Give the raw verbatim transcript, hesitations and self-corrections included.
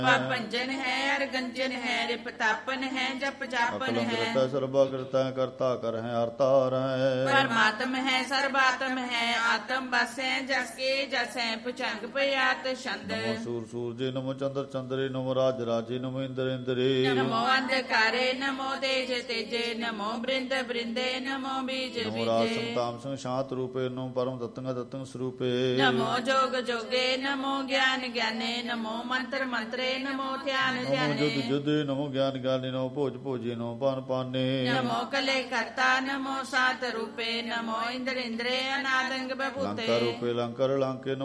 ਭੰਜਨ ਹੈ ਅਰ ਗੰਜਨ ਹੈ ਰਿਪ ਤਾਪਨ ਹੈ ਜਪ ਜਾਪਨ ਹੈ ਕਰਤਾ ਸਰਬਾ ਕਰਤਾ ਕਰਤਾ ਕਰ ਹੈ ਹਰਤਾ ਰਹਿ ਪਰਮਾਤਮ ਹੈ ਸਰਬਾਤਮ ਹੈ ਆਤਮ ਬਸੈ ਜਸ ਕੇ ਜਸੈ ਪੁਚੰਗ ਪਿਆਤ ਛੰਦ ਨਮੋ ਸੂਰ ਸੂਰਜੇ ਨਮੋ ਚੰਦਰ ਚੰਦਰੇ ਨਮੋ ਰਾਜ ਰਾਜੇ ਨਮੋ ਇੰਦਰ ਇੰਦਰੇ ਨਮੋ ਅੰਧਕਾਰੇ ਨਮੋ ਤੇਜ ਤੇਜੇ ਨਮੋ ਬ੍ਰਿੰਦ ਬ੍ਰਿੰਦੇ ਨਮੋ ਬੀਜ ਨਮੋ ਰਾਜ ਬੀਜੇ ਸੰਤਾਮ ਸਿੰਘ ਸ਼ਾਂਤ ਰੂਪੇ ਨਮੋ ਪਰਮ ਤਤੰਗ ਤਤੰਗ ਸਰੂਪੇ ਨਮੋ ਜੋਗ ਜੋਗੇ ਨਮੋ ਗਿਆਨ ਗਿਆਨੇ ਨਮੋ ਮੰਤਰ ਮੰਤਰੇ ਨਮੋ ਧਿਆਨ ਨਮੋ ਧਿਆਨੇ ਜੁਦ ਜੁਦੇ ਨਮੋ ਗਿਆਨ ਗਿਆਨੀ ਨਮੋ ਭੋਜ ਭੋਜੀ ਨਮੋ ਪਾਨ ਪਾਨੇ ਨਮੋ ਕਲੇ ਕਰਤਾ ਨਮੋ ਸਾਤ ਰੂਪੇ ਨਮੋ ਇੰਦਰ ਇੰਦਰੇ ਅਨਾਦੰਗ ਬਭੂਤੇ ਲੰਕਾ ਰੂਪੇ ਲੰਕਰ ਲੰਕੇ